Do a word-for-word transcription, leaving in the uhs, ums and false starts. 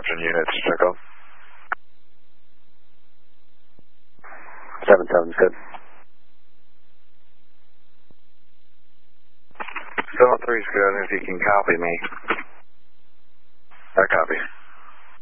Western units, circle. seven seven's good. seven three's good if you can copy me. I copy.